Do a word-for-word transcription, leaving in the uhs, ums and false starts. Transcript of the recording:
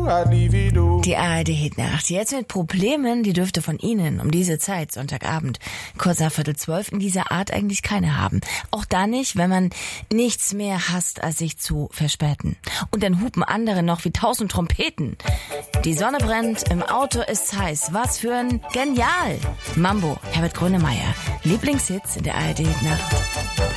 I'd leave it all. Die A R D-Hitnacht. Jetzt mit Problemen, die dürfte von Ihnen um diese Zeit, Sonntagabend, kurz nach Viertel zwölf, in dieser Art eigentlich keine haben. Auch da nicht, wenn man nichts mehr hasst, als sich zu verspäten. Und dann hupen andere noch wie tausend Trompeten. Die Sonne brennt, im Auto ist's heiß. Was für ein Genial! Mambo, Herbert Grönemeyer. Lieblingshits in der A R D-Hitnacht.